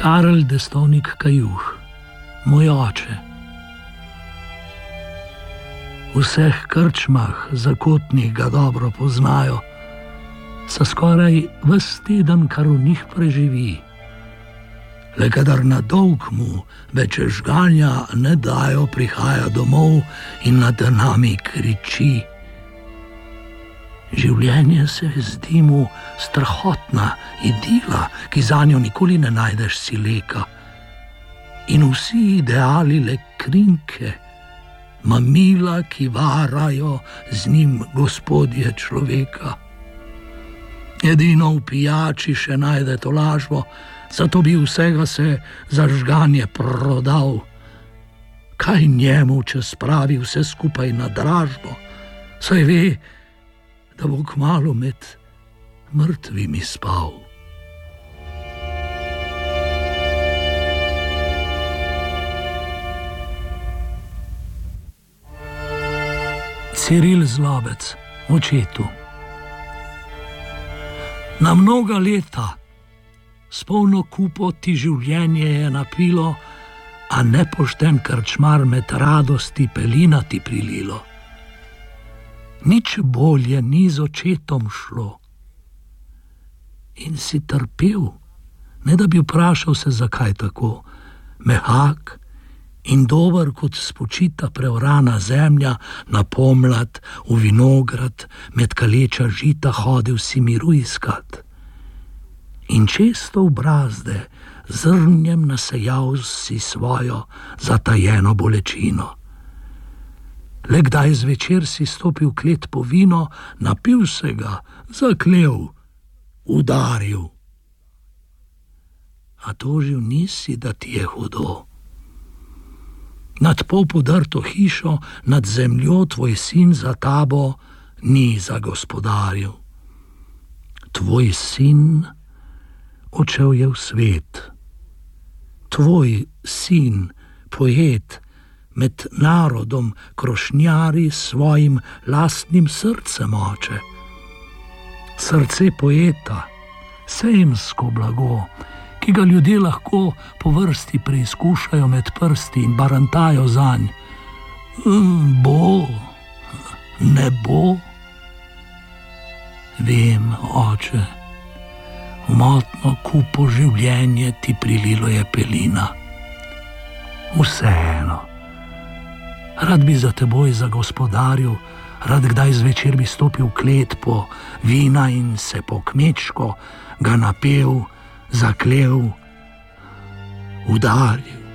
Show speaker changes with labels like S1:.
S1: Karel Destovnik Kajuh, moj oče. V vseh krčmah zakotnih ga dobro poznajo, sa skoraj ves teden, kar v njih preživi. Le kadar na dolg mu več žganja ne dajo, prihaja domov in nad nami kriči. Življenje se zdi mu strahotna idila, ki zanjo nikoli ne najdeš sileka. In vsi ideali le krinke, mamila, ki varajo z njim gospodje človeka. Edino v pijači še najde tolažbo, zato bi vsega se za žganje prodal. Kaj njemu, če spravi vse skupaj na dražbo, saj ve, da bo kmalu med mrtvimi spal. Ciril Zlobec, očetu. Na mnoga leta s polno kupo ti življenje je napilo, a nepošten krčmar med radosti pelina ti prililo. Nič bolje ni z očetom šlo. In si trpel, ne da bi vprašal se, zakaj tako. Mehak in dober kot spočita preorana zemlja, na pomlad v vinograd med kaleča žita hodil si miru iskat. In često v brazde zrnjem nasejal si svojo zatajeno bolečino. Le kdaj zvečer si stopil klet po vino, napil se ga, zaklel, udaril. A tožil nisi, da ti je hudo. Nad pol podrto hišo, nad zemljo tvoj sin za tabo ni zagospodaril. Tvoj sin odšel je v svet. Tvoj sin, poet, med narodom krošnjari svojim lastnim srcem, oče. Srce poeta, sejemsko blago, ki ga ljudje lahko po vrsti preizkušajo med prsti in barantajo zanj. Bo, ne bo. Vem, oče, v motno kupo življenje ti prililo je pelina. Vseeno. Rad bi za teboj zagospodaril, rad kdaj zvečer bi stopil v klet po vina in se po kmečko ga napel, zaklel, udaril.